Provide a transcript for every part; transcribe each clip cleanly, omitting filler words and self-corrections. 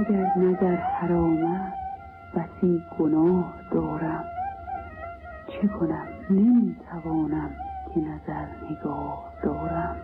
اگر نظر حرامت بسی گناه دارم، چه کنم نمیتوانم که نظر نگاه دارم.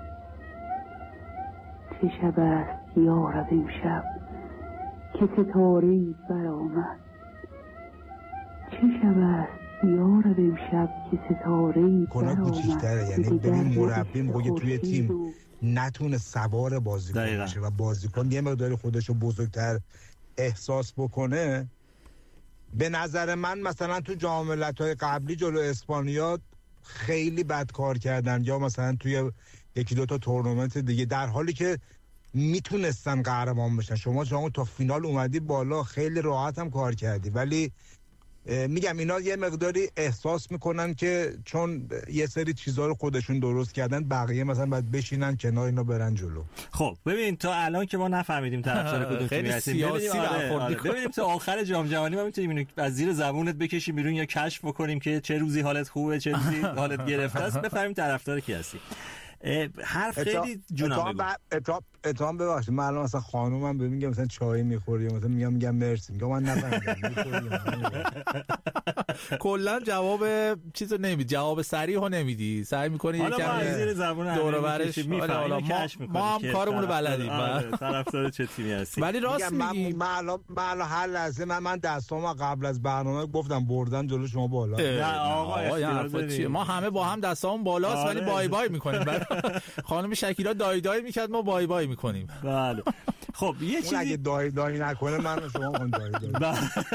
چه شب است یارب امشب که ستاره‌ای برآمد، چه شب است یارب امشب که ستاره‌ای کنه کوچیک‌تره. یعنی ببین مربی موقعی توی تیم نتونه سوار بازیکن بشه و بازیکن یه مقداری خودشو بزرگتر احساس بکنه، به نظر من مثلا تو جام ملت‌های قبلی جلو اسپانیا خیلی بد کار کردن، یا مثلا توی یکی دوتا تورنمنت دیگه، در حالی که میتونستن قهرمان بشن. شما تا فینال اومدی بالا، خیلی راحت هم کار کردی، ولی میگم اینا یه مقداری احساس میکنن که چون یه سری چیزا رو خودشون درست کردن، بقیه مثلا باید بشینن کنار اینا برن جلو. خب ببین تا الان که ما نفهمیدیم طرفدار کدوم تیمی هستیم، ببینیم تا آخر جام جهانی ما میتونیم اینو از زیر زبونت بکشیم بیرون یا کشف بکنیم که چه روزی حالت خوبه چه روزی حالت گرفته است، بفهمیم طرفدار کی هستی. حرف خیلی جونم بگو. اتهام ببخشید، من الان مثلا خانومم بهم میگه مثلا چای میخوری، مثلا میگم مرسی، میگم من نفهمیدم. کلا جواب چیزو نمیدی، جواب صریحو نمیدی، سعی میکنی یکم زیر زبون دور و برش ما هم کارمون رو بلدیم. طرفدار چه تیمی هستی؟ ولی راست میگی من هر لحظه من دستامو قبل از برنامه گفتم بردن جلو شما بالا. نه آقا ما همه با هم دستامون بالاست ولی بای بای میکنیم. خانم شکیلا دای دای میکرد، ما بای بای میکنیم. بله. خب یه چیزی اگه دای دای نکنه من و شما اون دای دای.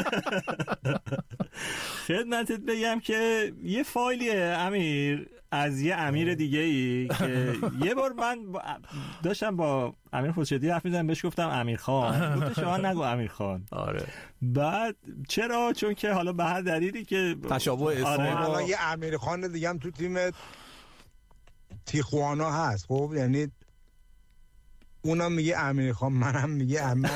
خدمتت بگم که یه فایلیه امیر از یه امیر دیگه‌ای که یه بار من داشتم با امیر خورشیدی حرف می‌زدم، بهش گفتم امیر خان، گفت شما نگو امیر خان. آره. بعد چرا؟ چون که حالا به هر دلیلی که تشابه اسم حالا یه امیر خان دیگه هم تو تیم تیخوانا هست. خب یعنی اونم میگه امیر خان، منم میگه امیر.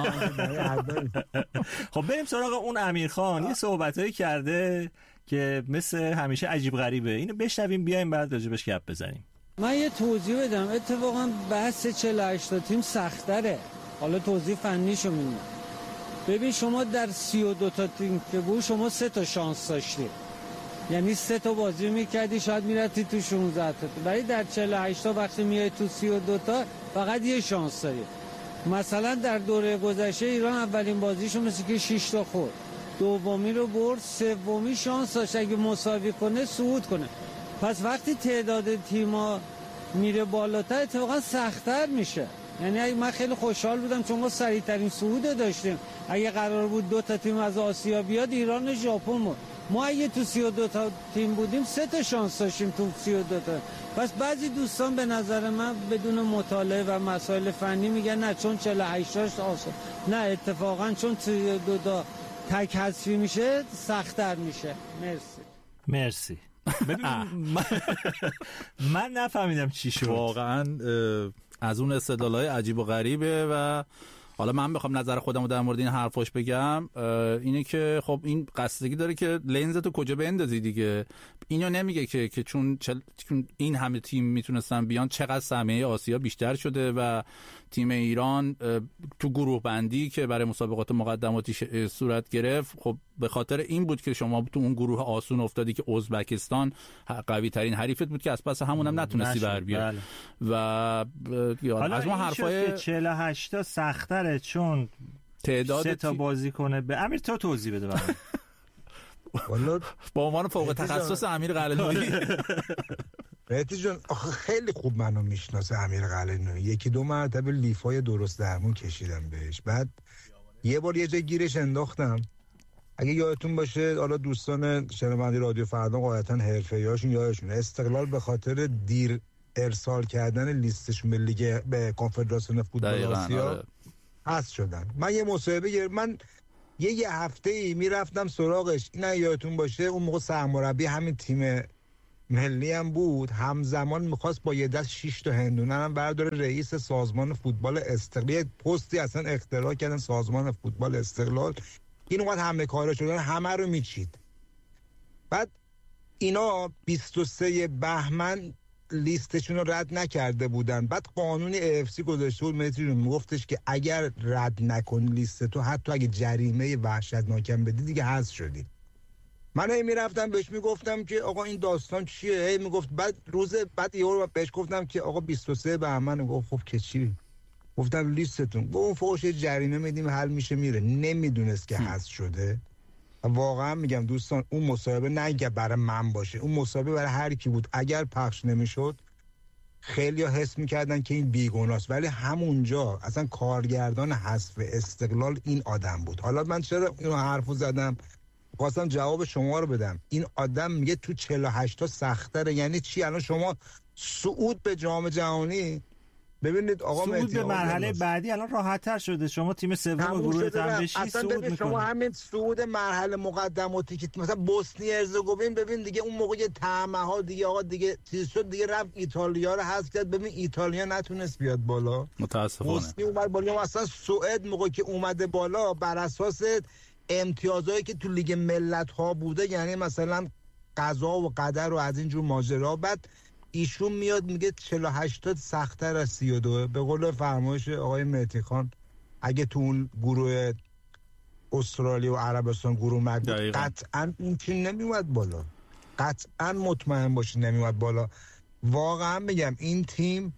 خب بریم سراغ اون امیر خان. یه صحبتایی کرده که مثل همیشه عجیب غریبه، اینو بشنویم بیایم بعد راجبش گپ بزنیم. من یه توضیح بدم. اتفاقا بحث 48 تا تیم سخت‌تره. حالا توضیح فنیشو میدم. ببین شما در 32 تا تیم که بود شما 3 تا شانس داشتی، یعنی 3 تا بازی میکردی شاید میرفتی تو 16 تا، ولی در 48 تا وقتی میای تو 32 تا فقط یه شانس داری. مثلا در دوره گذشته ایران اولین بازیشو مثل که 6 تا خورد، دومی رو برد، سومی شانس داشت اگه مساوی کنه صعود کنه. پس وقتی تعداد تیم‌ها میره بالاتر اتفاقا سخت‌تر میشه. یعنی من خیلی خوشحال بودم چون ما سریع‌ترین صعود داشتیم. اگه قرار بود 2 تا تیم از آسیا بیاد، ایران و ژاپن بود. ما اگه تو 32 تا تیم بودیم 3 تا شانس داشتیم تو 32 تا. پس بعضی دوستان به نظر من بدون مطالعه و مسائل فنی میگن نه چون 48 تاش آسان، نه اتفاقا چون 32 تا تک حذفی میشه سخت‌تر میشه. مرسی. ببین من نفهمیدم چی شد واقعا. از اون استدلالای عجیب و غریبه و حالا من بخوام نظر خودم رو در مورد این حرفاش بگم اینه که خب این قصدگی داره که لنزتو کجا بندازی دیگه. اینو نمیگه که چون این همه تیم میتونستن بیان چقدر سهمیه آسیا بیشتر شده و تیم ایران تو گروه بندی که برای مسابقات مقدماتی صورت گرفت، خب به خاطر این بود که شما تو اون گروه آسون افتادی که ازبکستان قوی ترین حریفت بود که از پس همونم نتونستی بر بیاری. و از اون حرفای 48 تا سخت‌تره چون تعداد 3 تا بازی کنه. به امیر تا توضیح بده برام. والا با عنوان فوق تخصص امیر قلعه‌نویی بهتی جون خیلی خوب منو میشناسه امیر قلعه‌نویی. 1-2 مرتبه لیفای درست درمون کشیدم بهش. بعد یه بار یه جای گیرش انداختم. اگه یادتون باشه، حالا دوستان شنونده رادیو فردا قاعدتاً حرفه‌ای‌هاشون یادشون، استقلال به خاطر دیر ارسال کردن لیستشون به لیگ به کنفدراسیون فوتبال آسیا حذف شدن. من یه مصاحبه گرفتم، من یه هفته‌ای میرفتم سراغش. این یادتون باشه اون موقع سرمربی همین تیم ملی هم بود، همزمان میخواست با یه دست 6 تا هندونه هم برداره رئیس سازمان فوتبال استقلال. پستی اصلا اختراع کردن سازمان فوتبال استقلال. این وقت همه کارا شدن، همه رو میچید. بعد اینا 23 بهمن لیستشون رو رد نکرده بودن. بعد قانون AFC گذاشته بود متری رو میگفتش که اگر رد نکنی لیست تو، حتی اگه جریمه وحشتناکم بدی دیگه حذف شدی. من هی میرفتم بهش میگفتم که آقا این داستان چیه، هی میگفت. بعد بعد یه رو بهش گفتم که آقا 23 بهمن. گفت خب که چی؟ گفتم لیستتون. گفت اون فوقش جریمه میدیم حل میشه میره. نمیدونست که حذف شده. واقعا میگم دوستان اون مصاحبه نه اینکه برای من باشه، اون مصاحبه برای هر کی بود. اگر پخش نمیشد خیلی‌ها حس میکردن که این بیگناست، ولی همونجا اصلا کارگردان حذف استقلال این آدم بود. حالا من چرا اینو حرفو زدم؟ خواستم جواب شما رو بدم. این آدم میگه تو 48 تا سخت‌تره. یعنی چی؟ الان شما صعود به جام جهانی ببینید آقا، صعود به مرحله بعدی الان راحت‌تر شده. شما تیم سوم گروه تمرشی صعود می‌کنید. شما همین صعود مرحله مقدماتی که مثلا بوسنی هرزگوین، ببین دیگه اون موقع طعمه‌ها دیگه آقا دیگه چیز شد، دیگه رفت ایتالیا رو حذف کرد. ببین ایتالیا نتونست بیاد بالا، متاسفانه. بوسنی اومد بالا. مثلا سوئد موقعی که اومده بالا بر اساس امتیازایی که تو لیگ ملت‌ها بوده، یعنی مثلا قضا و قدر و از این جور ماجرا، بعد ایشون میاد میگه 48 تا سخت‌تر از 32. به قول فرمایش آقای مهدی خان، اگه تو اون گروه استرالیا و عربستان گروه مد قطعاً این تیم نمیومد بالا. قطعاً مطمئن باشین نمیومد بالا. واقعا میگم این تیم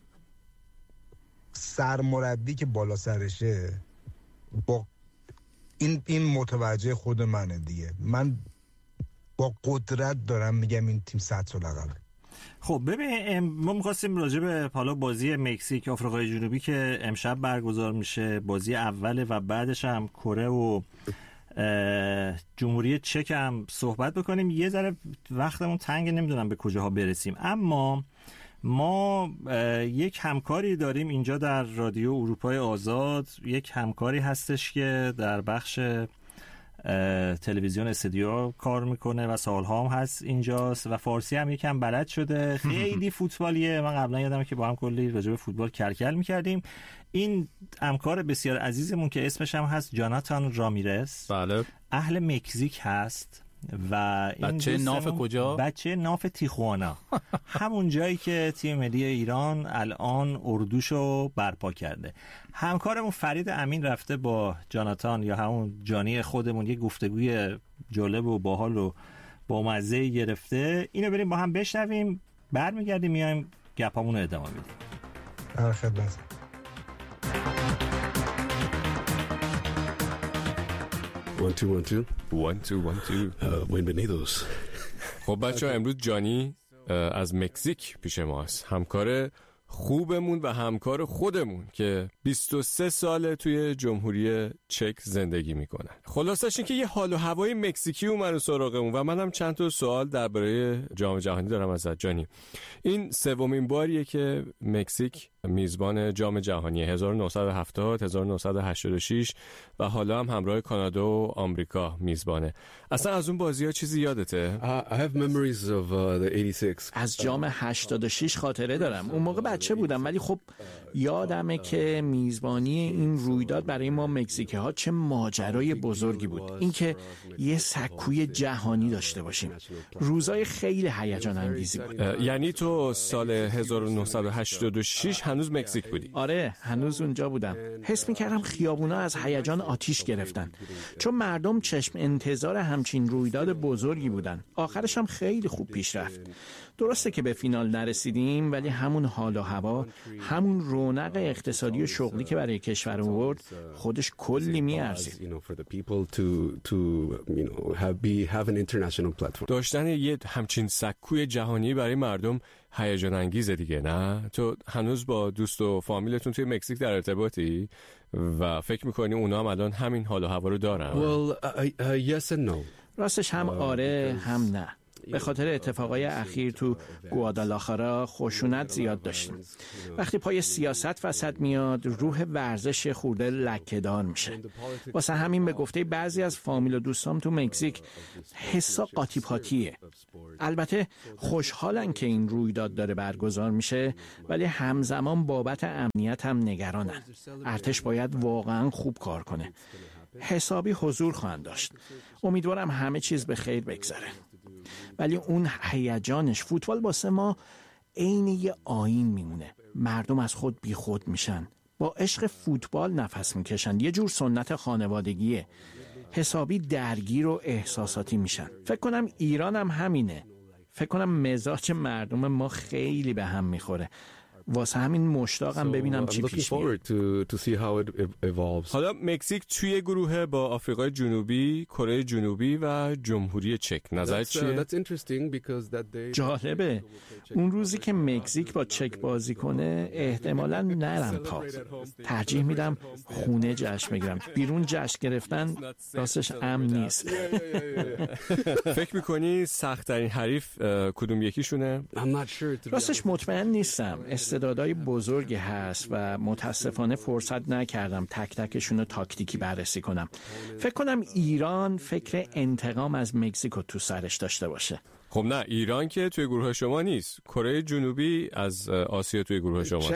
سرمربی که بالا سرشه با این متوجه خود منه دیگه. من با قدرت دارم میگم این تیم 100 سال عقبه. خب ببین، ما می‌خواستیم راجع به حالا بازی مکزیک آفریقای جنوبی که امشب برگزار میشه، بازی اوله و بعدش هم کره و جمهوری چک هم صحبت بکنیم. یه ذره وقتمون تنگ، نمیدونم به کجاها برسیم، اما ما یک همکاری داریم اینجا در رادیو اروپای آزاد. یک همکاری هستش که در بخش تلویزیون استودیو کار میکنه و سالها هم هست اینجاست و فارسی هم یکم بلد شده. خیلی فوتبالیه. من قبلا یادمه که با هم کلی راجع به فوتبال کرکل میکردیم. این همکار بسیار عزیزمون که اسمش هم هست جاناتان رامیرز، بله، اهل مکزیک هست و این بچه ناف کجا؟ بچه ناف تیخوانا، همون جایی که تیم ملی ایران الان اردوشو برپا کرده. همکارمون فرید امین رفته با جاناتان یا همون جانی خودمون یه گفتگوی جالب و باحال و با مزه گرفته. اینو بریم با هم بشنویم، برمیگردیم میایم گپامون رو ادامه میدیم. در خدمت. One, two. Bienvenidos. خب بچه‌ها، امروز جانی از مکزیک پیش ماست، همکار خوبمون و همکار خودمون که 23 ساله توی جمهوری چک زندگی میکنه. خلاصش این که یه حال و هوای مکزیکی اومد سراغمون و منم چند تا سوال درباره جام جهانی دارم ازت جانی. این سومین باریه که مکزیک میزبان جام جهانی 1970 1986 و حالا هم همراه کانادا و آمریکا میزبانه. اصلا از اون بازی‌ها چیزی یادته؟ I have memories of the 86. از جام 86 خاطره دارم. اون موقع بچه بودم ولی خب یادمه که میزبانی این رویداد برای ما مکزیکی ها چه ماجرای بزرگی بود. اینکه یه سکوی جهانی داشته باشیم. روزای خیلی هیجان انگیزی بود. یعنی تو سال 1986 هنوز مکزیک بودی؟ آره، هنوز اونجا بودم. حس می‌کردم خیابونا از هیجان آتیش گرفتن، چون مردم چشم انتظار همچین رویداد بزرگی بودن. آخرش هم خیلی خوب پیش رفت. درسته که به فینال نرسیدیم، ولی همون حال و هوا، همون رونق اقتصادی و شغلی که برای کشور آورد خودش کلی می‌ارزید. داشتن یه همچین سکوی جهانی برای مردم هیجان انگیزه دیگه، نه؟ تو هنوز با دوست و فامیلتون توی مکزیک در ارتباطی و فکر میکنی اونا هم الان همین حال و هوا رو دارن؟ Yes and no. راستش هم آره هم نه. به خاطر اتفاقای اخیر تو گوادالاخارا خشونت زیاد داشتیم. وقتی پای سیاست وسط میاد، روح ورزش خورده لکه‌دار میشه. واسه همین به گفته بعضی از فامیل و دوستام تو مکزیک حسا قاطی پاتیه. البته خوشحالن که این رویداد داره برگزار میشه، ولی همزمان بابت امنیت هم نگرانن. ارتش باید واقعا خوب کار کنه. حسابی حضور خواهند داشت. امیدوارم همه چیز به خیر بگذره. ولی اون هیجانش، فوتبال واسه ما عین یه آیین میمونه. مردم از خود بی خود میشن، با عشق فوتبال نفس میکشن. یه جور سنت خانوادگیه. حسابی درگیر و احساساتی میشن. فکر کنم ایران هم همینه. فکر کنم مزاج مردم ما خیلی به هم میخوره. واسه همین مشتاقم ببینم چی پیش میاد. حالا مکزیک توی گروه با آفریقای جنوبی، کره جنوبی و جمهوری چک. نظرت چیه؟ جالبه. اون روزی که مکزیک با چک بازی کنه احتمالاً نرم پا. ترجیح میدم خونه جشن بگیرم. بیرون جشن گرفتن راستش امن نیست. فکر میکنی سخت‌ترین حریف کدوم یکیشونه؟ راستش مطمئن نیستم. استعدادهای بزرگی هست و متاسفانه فرصت نکردم تک تکشون رو تاکتیکی بررسی کنم. فکر کنم ایران فکر انتقام از مکزیکو تو سرش داشته باشه. خب نه، ایران که توی گروه شما نیست. کره جنوبی از آسیا توی گروه شماست.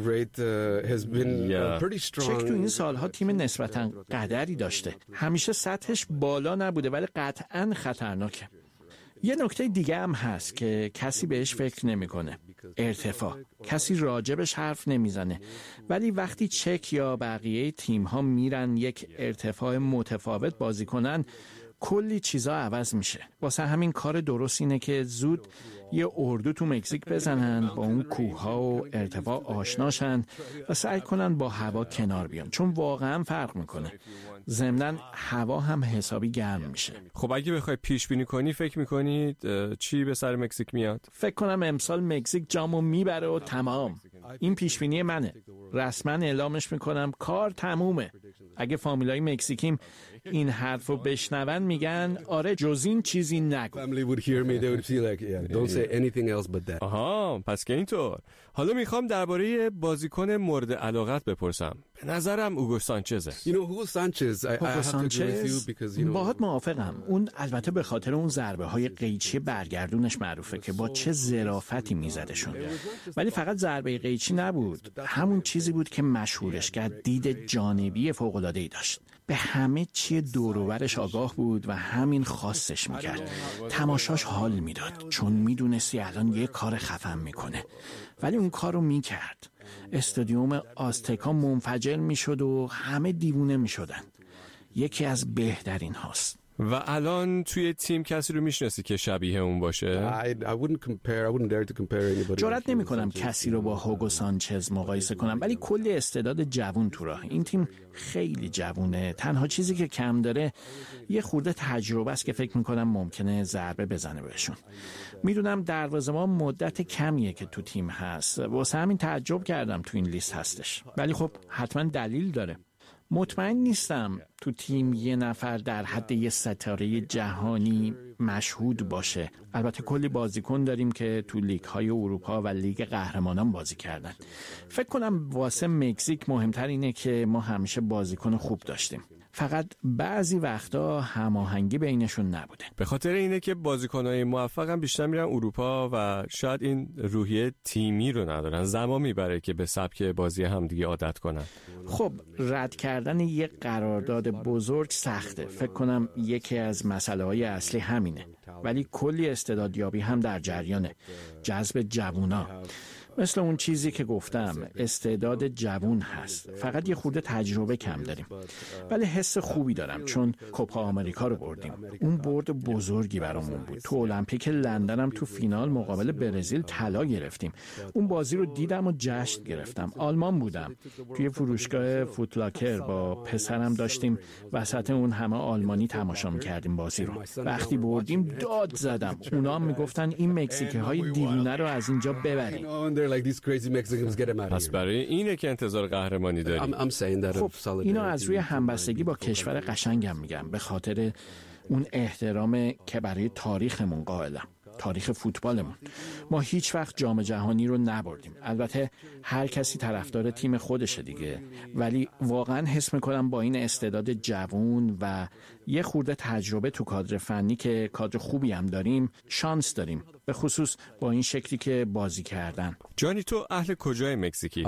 چک تو این سالها تیم نسبتاً قدری داشته. همیشه سطحش بالا نبوده ولی قطعاً خطرناکه. یه نکته دیگه هم هست که کسی بهش فکر نمیکنه. ارتفاع. کسی راجبش حرف نمیزنه. ولی وقتی چک یا بقیه تیم‌ها میرن یک ارتفاع متفاوت بازی کنن، کلی چیزا عوض میشه. واسه همین کار درست اینه که زود یه اردو تو مکزیک بزنن، با اون کوه‌ها و ارتفاع آشناشن و سعی کنن با هوا کنار بیان، چون واقعا فرق میکنه. ضمناً هوا هم حسابی گرم میشه. خب اگه بخوای پیش بینی کنی، فکر میکنید چی به سر مکزیک میاد؟ فکر کنم امسال مکزیک جامو میبره و تمام. این پیش بینی منه. رسما اعلامش میکنم، کار تمومه. اگه فامیلای مکزیکیم این حرفو بشنون میگن آره جز این چیزی نگو. آها، پس که اینطور. حالا میخوام درباره بازیکن مورد علاقت بپرسم. به نظرم اوگو سانچزه. اوگو سانچز باهات موافقم. اون البته به خاطر اون ضربه های قیچی برگردونش معروفه که با چه ظرافتی میزدشون. ولی فقط ضربه قیچی نبود. همون چیزی بود که مشهورش کرد. دید جانبی فوق‌العاده‌ای داشت. به همه چی دور و برش آگاه بود و همین خاصش میکرد. تماشاش حال میداد چون میدونستی الان یه کار خفن میکنه. ولی اون کارو میکرد. استادیوم آزتکا منفجر میشد و همه دیوونه میشدن. یکی از بهترین هاست. و الان توی تیم کسی رو میشناسی که شبیه اون باشه؟ جرئت نمی‌کنم کسی رو با هوگو سانچز مقایسه کنم، ولی کلی استعداد جوون تو راه. این تیم خیلی جوونه. تنها چیزی که کم داره یه خورده تجربه است که فکر می‌کنم ممکنه ضربه بزنه بهشون. میدونم دروازه‌بان مدت کمیه که تو تیم هست. واسه همین تعجب کردم تو این لیست هستش. ولی خب حتما دلیل داره. مطمئن نیستم تو تیم یه نفر در حد یه ستاره جهانی مشهود باشه. البته کلی بازیکن داریم که تو لیگ‌های اروپا و لیگ قهرمانان بازی کردن. فکر کنم واسه مکزیک مهمتر اینه که ما همیشه بازیکن خوب داشتیم. فقط بعضی وقتا هماهنگی بینشون نبوده. به خاطر اینه که بازیکن‌های موفق هم بیشتر میرن اروپا و شاید این روحیه تیمی رو ندارن. زمان میبره که به سبک بازی همدیگه عادت کنن. خب رد کردن یه قرارداد بزرگ سخته. فکر کنم یکی از مسائل اصلی همینه. ولی کلی استعدادیابی هم در جریانه. جذب جوونا. مثل اون چیزی که گفتم، استعداد جوون هست. فقط یه خورده تجربه کم داریم. ولی حس خوبی دارم چون کوپا آمریکا رو بردیم. اون برد بزرگی برامون بود. تو المپیک لندن هم تو فینال مقابل برزیل طلا گرفتیم. اون بازی رو دیدم و جشن گرفتم. آلمان بودم. توی فروشگاه فوتلاکر با پسرم داشتیم وسط اون همه آلمانی تماشا می‌کردیم بازی رو. وقتی بردیم داد زدم. اونا هم میگفتن این مکزیکی‌های دیوونه رو از اینجا ببریم. پس برای اینه که انتظار قهرمانی داریم. خب اینا از روی همبستگی با کشور قشنگم میگم، به خاطر اون احترام که برای تاریخمون قائلم، تاریخ فوتبالمون. ما هیچ وقت جام جهانی رو نبردیم. البته هر کسی طرفدار تیم خودشه دیگه، ولی واقعا حس میکنم با این استعداد جوون و یه خورده تجربه تو کادر فنی که کادر خوبی هم داریم، شانس داریم، به خصوص با این شکلی که بازی کردن. جانی، تو اهل کجای مکزیکی؟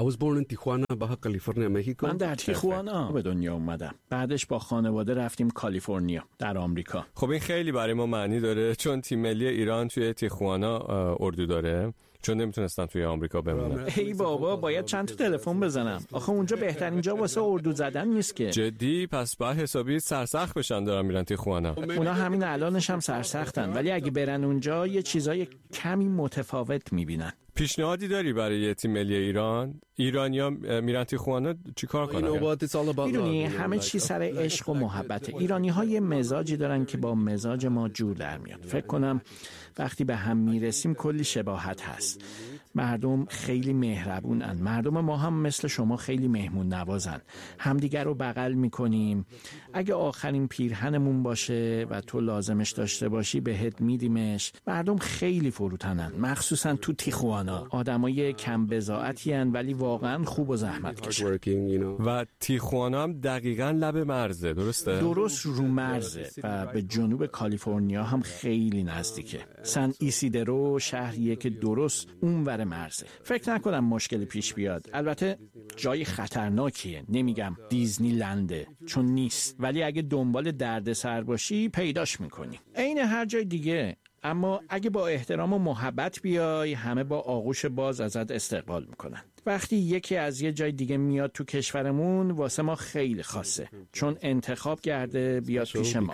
من در تیخوانا به دنیا اومدم. بعدش با خانواده رفتیم کالیفرنیا در آمریکا. خب این خیلی برای ما معنی داره چون تیم ملی ایران توی تیخوانا اردو داره. چون نمیتونستم توی آمریکا بمونم. ای بابا باید چند تا تلفن بزنم. آخه اونجا بهترین جا واسه اردو زدن نیست که. جدی؟ پس باید حسابی سرسخت بشن دارن میرن تیخوانا. اونا همین الانش هم سرسختن، ولی اگه برن اونجا یه چیزای کمی متفاوت میبینن. پیشنهادی داری برای تیم ملی ایران؟ ایرانیا میرن تیخوانا چیکار کنن؟ میدونی همه چی سر عشق و محبت. ایرانی‌ها یه مزاجی دارن که با مزاج ما جور در میاد. فکر کنم وقتی به هم میرسیم کلی شباهت هست. مردم خیلی مهربونن. مردم ما هم مثل شما خیلی مهمون نوازن. همدیگر رو بغل میکنیم. اگه آخرین پیرهنمون باشه و تو لازمش داشته باشی بهت میدیمش. مردم خیلی فروتنن، مخصوصا تو تیخوانا. آدمای کم بضاعتی ان ولی واقعا خوب و زحمت کشن. و تیخوانا هم دقیقاً لب مرزه، درسته؟ درست رو مرزه و به جنوب کالیفرنیا هم خیلی نزدیکه. سن ایسیدرو شهریه که درست اونور مرزه. فکر نکنم مشکلی پیش بیاد. البته جای خطرناکیه. نمیگم دیزنی لنده، چون نیست، ولی اگه دنبال دردسر باشی پیداش میکنی. عین هر جای دیگه. اما اگه با احترام و محبت بیای همه با آغوش باز ازت استقبال میکنن. وقتی یکی از یه جای دیگه میاد تو کشورمون واسه ما خیلی خاصه، چون انتخاب کرده بیاد پیش ما.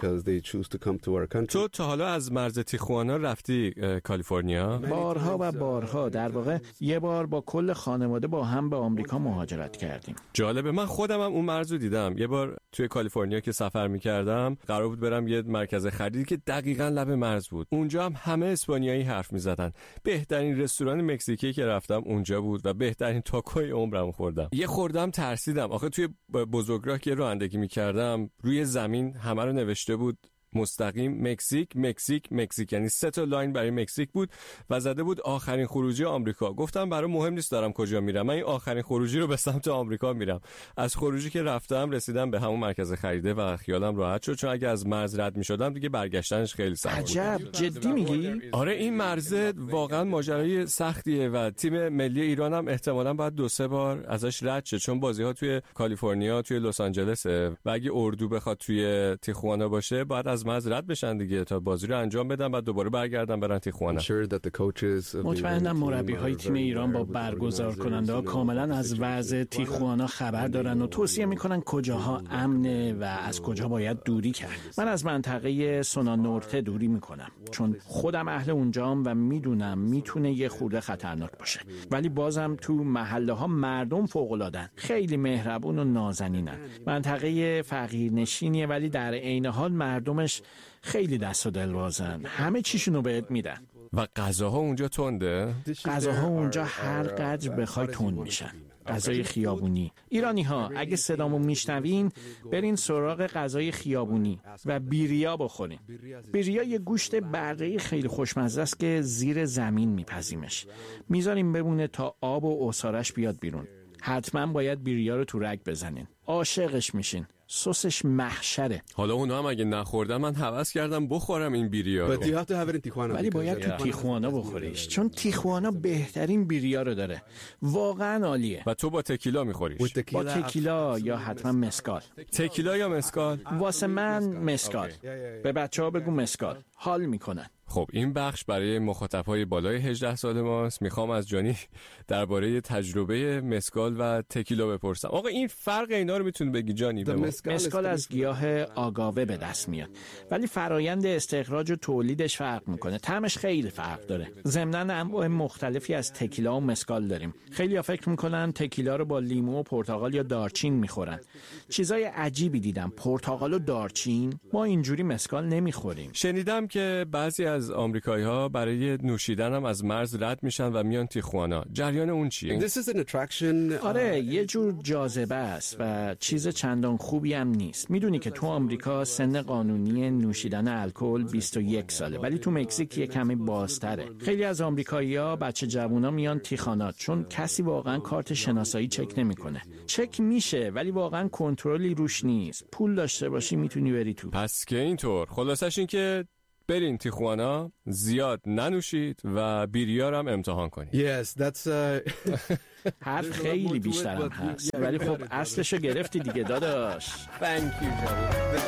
تو تا حالا از مرز تیخوانا رفتی کالیفرنیا؟ بارها و بارها. در واقع یه بار با کل خانواده با هم به آمریکا مهاجرت کردیم. جالبه. من خودم هم اون مرز رو دیدم. یه بار توی کالیفرنیا که سفر میکردم قرار بود برم یه مرکز خریدی که دقیقاً لب مرز بود. اونجا هم همه اسپانیایی حرف میزدن. بهترین رستوران مکزیکی که رفتم اونجا بود و بهترین تاکوی عمرم خوردم. یه خوردم ترسیدم. آخه توی بزرگراه که رانندگی میکردم روی زمین همه رو نوشته بود مستقیم مکزیک مکزیک مکزیک، یعنی 3 تا لاین برای مکزیک بود و زده بود آخرین خروجی آمریکا. گفتم برام مهم نیست دارم کجا میرم، من این آخرین خروجی رو به سمت آمریکا میرم. از خروجی که رفتم رسیدم به همون مرکز خریده و خیالم راحت شد، چون اگه از مرز رد میشدم دیگه برگشتنش خیلی سخت بود. عجب، جدی میگی؟ آره این مرز واقعا ماجرای سختیه و تیم ملی ایران هم احتمالاً باید 2-3 بار ازش رد شه، چون بازی‌ها توی کالیفرنیا، توی لس آنجلسه و اگه اردو بخواد توی تیخوانا باشه باید از مرز رد بشن دیگه تا بازی رو انجام بدن، بعد دوباره برگردن برن تیخوانا. مطمئنم مربی‌های تیم ایران با برگزار کننده‌ها کاملا از وضع تیخوانا خبر دارن و توصیه میکنن کجاها امنه و از کجا باید دوری کرد. من از منطقه سونا نورته دوری میکنم، چون خودم اهل اونجام و میدونم میتونه یه خورده خطرناک باشه، ولی بازم تو محله ها مردم فوق‌العاده‌ن، خیلی مهربون و نازنینن. منطقه فقیرنشینیه ولی در عین حال مردمش خیلی دست و دل بازن، همه چیشونو بهت میدن. و غذاها اونجا تنده؟ غذاها اونجا هر قدر بخوای تند میشن. غذای خیابونی. ایرانی ها اگه صدامو میشنوین برین سراغ غذای خیابونی و بیریا بخورین. بیریا یه گوشت بره‌ای خیلی خوشمزه است که زیر زمین میپزیمش. میذاریم بمونه تا آب و عصارش بیاد بیرون. حتما باید بیریا رو تو رگ بزنین. عاشقش میشین. سسش محشره. حالا اونا هم اگه نخوردن من هوس کردم بخورم این بیریا رو. ولی باید تو تیخوانا بخوریش، چون تیخوانا بهترین بیریا رو داره. واقعا عالیه. و تو با تکیلا میخوریش؟ با تکیلا یا حتما مسکال. تکیلا یا مسکال؟ واسه من مسکال. به بچه‌ها بگو مسکال. حال میکنن. خب این بخش برای مخاطب‌های بالای 18 سال ماست. میخوام از جانی درباره تجربه مسکال و تکیلا بپرسم. آقا این فرق اینا رو میتونی بگی جانی به ما؟ مسکال از گیاه آگاوه به دست میاد، ولی فرایند استخراج و تولیدش فرق میکنه. طعمش خیلی فرق داره. ضمناً انواع مختلفی از تکیلا و مسکال داریم. خیلی‌ها فکر میکنن تکیلا رو با لیمو و پرتقال یا دارچین میخورن. چیزای عجیبی دیدم. پرتقال و دارچین؟ ما اینجوری مسکال نمیخوریم. شنیدم که بعضی از آمریکایی‌ها برای نوشیدن هم از مرز رد میشن و میان تیخوانا. جریان اون چیه؟ آره یه جور جاذبه است و چیز چندان خوبی هم نیست. میدونی که تو آمریکا سن قانونی نوشیدن الکل 21 ساله، ولی تو مکزیک یه کمی بازتره. خیلی از آمریکایی‌ها بچه جوونا میان تیخوانا چون کسی واقعا کارت شناسایی چک نمیکنه. چک میشه ولی واقعا کنترلی روش نیست. پول داشته باشی میتونی بری تو. پس که اینطور خلاصش این که برین تیخوانا، زیاد ننوشید و بیریا رو هم امتحان کنید. حرف خیلی بیشترم هست، ولی خب اصلشو گرفتی دیگه داداش. Thank you.